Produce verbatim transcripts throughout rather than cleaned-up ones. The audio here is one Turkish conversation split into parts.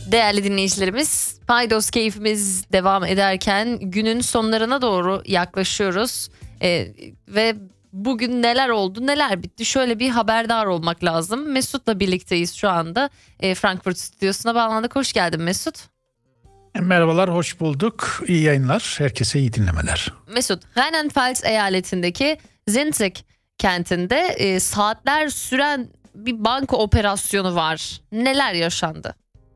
Değerli dinleyicilerimiz, Paydos keyfimiz devam ederken günün sonlarına doğru yaklaşıyoruz. Ee, ve bugün neler oldu, neler bitti, şöyle bir haberdar olmak lazım. Mesut'la birlikteyiz şu anda. Ee, Frankfurt stüdyosuna bağlandık. Hoş geldin Mesut. Merhabalar, hoş bulduk. İyi yayınlar, herkese iyi dinlemeler. Mesut, Rheinland-Pfalz eyaletindeki Zinzig kentinde e, saatler süren bir banka operasyonu var. Neler yaşandı?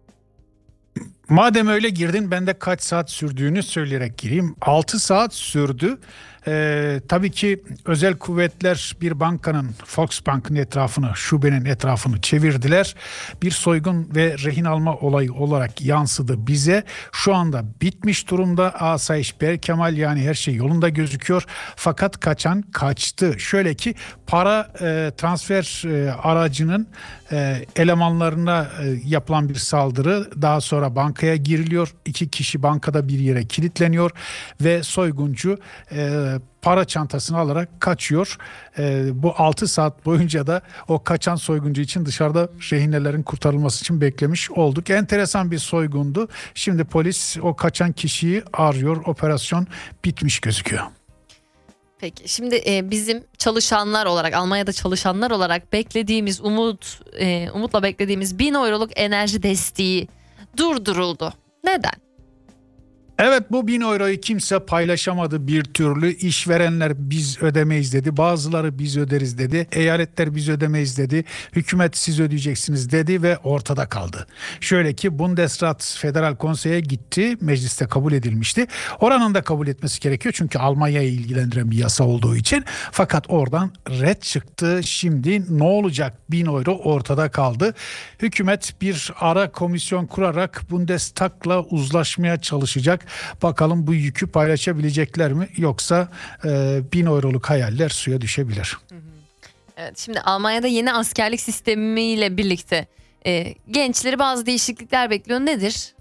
Madem öyle girdin, ben de kaç saat sürdüğünü söyleyerek gireyim. altı saat sürdü. Ee, tabii ki özel kuvvetler bir bankanın, Volksbank'ın etrafını, şubenin etrafını çevirdiler. Bir soygun ve rehin alma olayı olarak yansıdı bize. Şu anda bitmiş durumda. Asayiş berkemal, yani her şey yolunda gözüküyor. Fakat kaçan kaçtı. Şöyle ki para e, transfer e, aracının e, elemanlarına e, yapılan bir saldırı. Daha sonra bankaya giriliyor. İki kişi bankada bir yere kilitleniyor ve soyguncu e, para çantasını alarak kaçıyor. Ee, bu altı saat boyunca da o kaçan soyguncu için dışarıda rehinelerin kurtarılması için beklemiş olduk. Enteresan bir soygundu. Şimdi polis o kaçan kişiyi arıyor. Operasyon bitmiş gözüküyor. Peki şimdi e, bizim çalışanlar olarak, Almanya'da çalışanlar olarak beklediğimiz umut, e, umutla beklediğimiz bin euroluk enerji desteği durduruldu. Neden? Evet, bu bin euroyu kimse paylaşamadı bir türlü. İşverenler biz ödemeyiz dedi. Bazıları biz öderiz dedi. Eyaletler biz ödemeyiz dedi. Hükümet siz ödeyeceksiniz dedi ve ortada kaldı. Şöyle ki Bundesrat Federal Konsey'e gitti. Mecliste kabul edilmişti. Oranın da kabul etmesi gerekiyor. Çünkü Almanya'yı ilgilendiren bir yasa olduğu için. Fakat oradan red çıktı. Şimdi ne olacak? bin euro ortada kaldı. Hükümet bir ara komisyon kurarak Bundestag'la uzlaşmaya çalışacak. Bakalım bu yükü paylaşabilecekler mi, yoksa e, bin euroluk hayaller suya düşebilir. Evet, şimdi Almanya'da yeni askerlik sistemiyle birlikte e, gençleri bazı değişiklikler bekliyor. Nedir?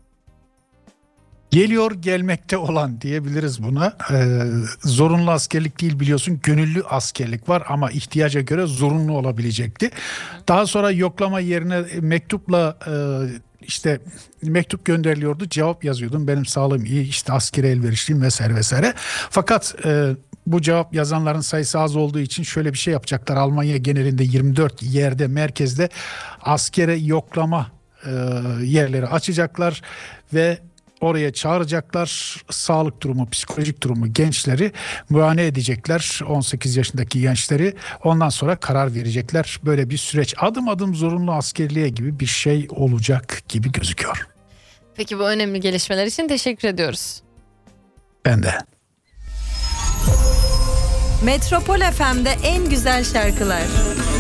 Geliyor gelmekte olan diyebiliriz buna. Ee, zorunlu askerlik değil, biliyorsun, gönüllü askerlik var ama ihtiyaca göre zorunlu olabilecekti. Daha sonra yoklama yerine mektupla e, işte mektup gönderiliyordu, cevap yazıyordum. Benim sağlığım iyi, işte askere elverişliyim vesaire vesaire. Fakat e, bu cevap yazanların sayısı az olduğu için şöyle bir şey yapacaklar. Almanya genelinde yirmi dört yerde, merkezde askere yoklama e, yerleri açacaklar ve oraya çağıracaklar. Sağlık durumu, psikolojik durumu gençleri muayene edecekler. on sekiz yaşındaki gençleri. Ondan sonra karar verecekler. Böyle bir süreç, adım adım zorunlu askerliğe gibi bir şey olacak gibi gözüküyor. Peki bu önemli gelişmeler için teşekkür ediyoruz. Ben de. Metropol F M'de en güzel şarkılar.